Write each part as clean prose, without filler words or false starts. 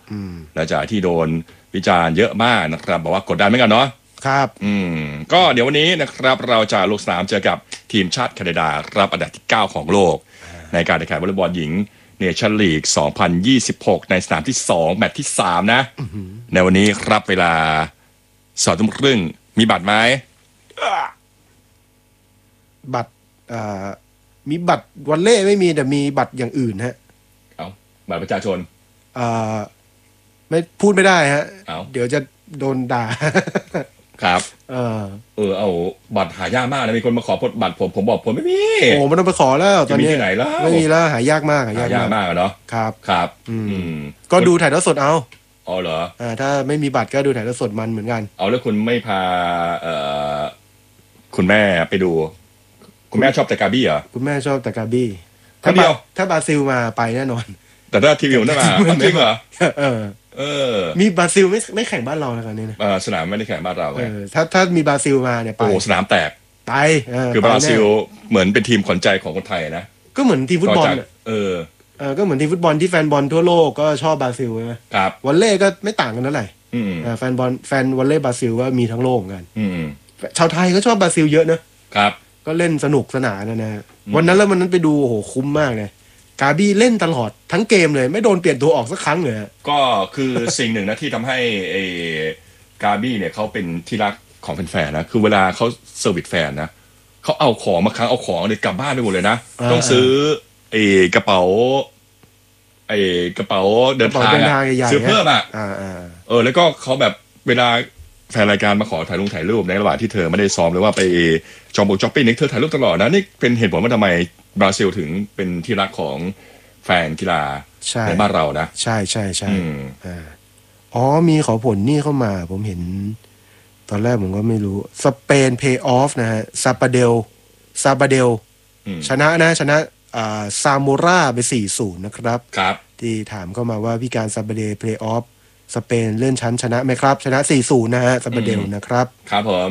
หลังจากที่โดนวิจารณ์เยอะมากนะครับบอกว่ากดดันเหมือนกันเนาะครับก็เดี๋ยววันนี้นะครับเราจะลงสนามเจอกับทีมชาติแคนาดาครับอันดับที่ 9 ของโลกในการแข่งขันวอลเลย์บอลหญิงเนชั่นลีก 2026 ในสนามที่ 2 แมตช์ที่ 3 นะในวันนี้ครับเวลา2 ทุ่มครึ่งมีบัตรไหมบัตรมีบัตรวอลเล่ไม่มีแต่มีบัตรอย่างอื่นฮะเอาบัตรประชาชนไม่พูดไม่ได้ฮะเดี๋ยวจะโดนด่าครับเอาบัตรหายากมากนะมีคนมาขอบัตรผมบอกผมไม่มีโอ้มันต้องไปขอแล้วตอนนี้ที่ไหนแล้วไม่มีแล้วหายากมากหายากมากเนาะครับก็ดูถ่ายทอดสดเอาอ๋อเหรอถ้าไม่มีบัตรก็ดูถ่ายทอดสดมันเหมือนกันเอาแล้วคุณไม่พาคุณแม่ไปดูคุณแม่ชอบแต่กาบี้เหรอคุณแม่ชอบแต่กาบี้ถ้าบราซิลมาไปแน่นอนแต่ถ้าทีวีผมได้มาจริงเหรอมีบราซิลไม่แข่งบ้านเราแล้วกันนี่นะสนามไม่ได้แข่งบ้านเราไงถ้ามีบราซิลมาเนี่ยไปโอ้สนามแตกไปคือบราซิลเหมือนเป็นทีมขวัญใจของคนไทยนะก็เหมือนทีมฟุตบอลก็เหมือนทีมฟุตบอลที่แฟนบอลทั่วโลกก็ชอบบราซิลใช่ไหมครับวอลเล่ก็ไม่ต่างกันเท่าไหร่แฟนวอลเล่บราซิลก็มีทั้งโลกกันชาวไทยก็ชอบบราซิลเยอะนะครับก็เล่นสนุกสนานนะวันนั้นไปดูโอ้โหคุ้มมากเลยกาบี้เล่นตลอดทั้งเกมเลยไม่โดนเปลี่ยนตัวออกสักครั้งเลยก็คือสิ่งหนึ่งนะที่ทำให้กาบี้เนี่ยเขาเป็นที่รักของแฟนๆนะคือเวลาเขาเซอร์วิสแฟนนะเขาเอาของมาครั้งเอาของเลยกลับบ้านไปหมดเลยนะต้องซื้อกระเป๋าเดินทางซื้อเพิ่มแล้วก็เขาแบบเวลาแฟนรายการมาขอถ่ายรูปในระหว่างที่เธอไม่ได้ซ้อมหรือว่าไปจอมช้อปปิ้งเธอถ่ายรูปตลอดนะนี่เป็นเหตุผลว่าทำไมบราซิลถึงเป็นที่รักของแฟนกีฬาในบ้านเรานะใช่มีขอผลนี่เข้ามาผมเห็นตอนแรกผมก็ไม่รู้สเปนเพย์ออฟนะฮะซาบาเดลชนะซาโมราไป 4-0 นะครับที่ถามเข้ามาว่าพี่การซาบาเดลเพย์ออฟสเปนเลื่อนชั้นชนะไหมครับชนะ 4-0 นะฮะซาบาเดลนะครับครับผม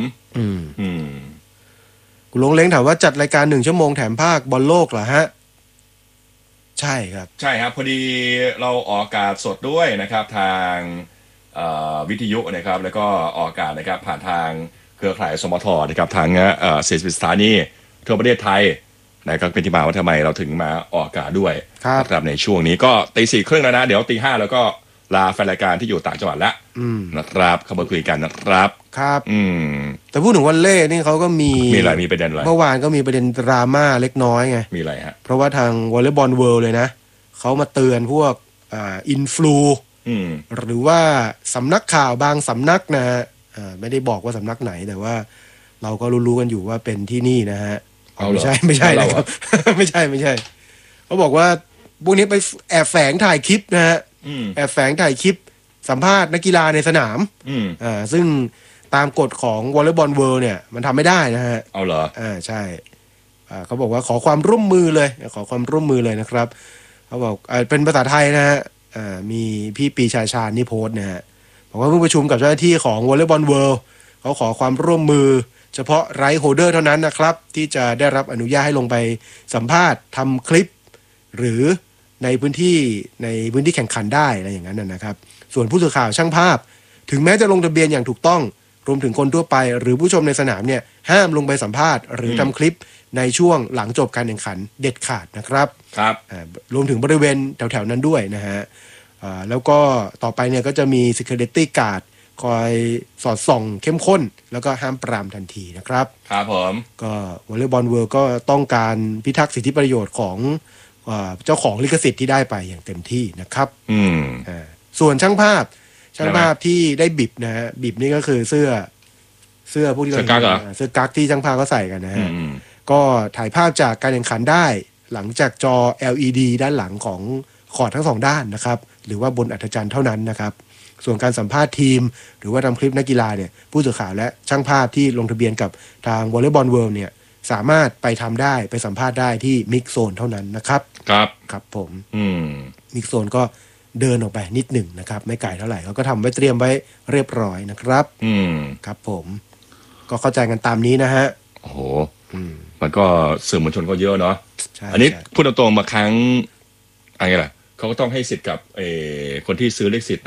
คุณลงเล้งถามว่าจัดรายการ1 ชั่วโมงแถมภาคบอลโลกเหรอฮะใช่ครับพอดีเราออกอากาศสดด้วยนะครับทางวิทยุนะครับแล้วก็ออกอากาศนะครับผ่านทางเครือข่ายสมทนะครับทาง40 สถานีทั่วประเทศไทยนะครับเป็นที่มาว่าทำไมเราถึงมาออกอากาศด้วยนะครับในช่วงนี้ก็ 4:30 แล้วนะเดี๋ยว 5:00 แล้วก็ลาแฟนรายการที่อยู่ต่างจังหวัดแล้วนะครับเข้ามาคุยกันนะครับครับแต่พูดถึงวอลเล่นี่เขาก็มีประเด็นอะไรเมื่อวานก็มีประเด็นดราม่าเล็กน้อยไงมีอะไรฮะเพราะว่าทางวอลเลย์บอลเวิลด์เลยนะเขามาเตือนพวกอินฟลูหรือว่าสำนักข่าวบางสำนักนะฮะไม่ได้บอกว่าสำนักไหนแต่ว่าเราก็รู้กันอยู่ว่าเป็นที่นี่นะฮะไม่ใช่นะครับไม่ใช่เขาบอกว่าพวกนี้ไปแอบแฝงถ่ายคลิปนะฮะแอบแฝงถ่ายคลิปสัมภาษณ์นักกีฬาในสนามซึ่งตามกฎของวอลเลย์บอลเวิลด์เนี่ยมันทำไม่ได้นะฮะเอาเหรอใช่เขาบอกว่าขอความร่วมมือเลยนะครับเขาบอกเป็นภาษาไทยนะฮะมีพี่ปีชานี่โพสต์นะฮะบอกว่าเพิ่งประชุมกับเจ้าหน้าที่ของวอลเลย์บอลเวิลด์เขาขอความร่วมมือเฉพาะไรท์โฮลเดอร์เท่านั้นนะครับที่จะได้รับอนุญาตให้ลงไปสัมภาษณ์ทำคลิปหรือในพื้นที่แข่งขันได้อะไรอย่างนั้นนะครับส่วนผู้สื่อข่าวช่างภาพถึงแม้จะลงทะเบียนอย่างถูกต้องรวมถึงคนทั่วไปหรือผู้ชมในสนามเนี่ยห้ามลงไปสัมภาษณ์หรือทำคลิปในช่วงหลังจบการแข่งขันเด็ดขาดนะครับรวมถึงบริเวณแถวๆนั้นด้วยนะฮะแล้วก็ต่อไปเนี่ยก็จะมี security guard คอยสอดส่องเข้มข้นแล้วก็ห้ามปรามทันทีนะครับครับผมก็วอลเลย์บอลเวิลด์ก็ต้องการพิทักษ์สิทธิประโยชน์ของเจ้าของลิขสิทธิ์ที่ได้ไปอย่างเต็มที่นะครับส่วนช่างภาพที่ได้บิบนะฮะบิบนี่ก็คือเสื้อพวกที่เสื้อกั๊กที่ช่างภาพก็ใส่กันนะฮะก็ถ่ายภาพจากการแข่งขันได้หลังจากจอ LED ด้านหลังของคอร์ตทั้ง2ด้านนะครับหรือว่าบนอัฐจันทร์เท่านั้นนะครับส่วนการสัมภาษณ์ทีมหรือว่าทำคลิปนักกีฬาเนี่ยผู้สื่อข่าวและช่างภาพที่ลงทะเบียนกับทางวอลเลย์บอลเวิลด์เนี่ยสามารถไปทำได้ไปสัมภาษณ์ได้ที่มิกโซนเท่านั้นนะครับครับผมมิกโซนก็เดินออกไปนิดหนึ่งนะครับไม่ไกลเท่าไหร่เขาก็ทำไว้เตรียมไว้เรียบร้อยนะครับครับผมก็เข้าใจกันตามนี้นะฮะโอ้โหมันก็สื่อมวลชนก็เยอะเนาะอันนี้พูดตรงๆมาครั้งอะไรล่ะเขาก็ต้องให้สิทธิ์กับคนที่ซื้อเลขสิทธิ์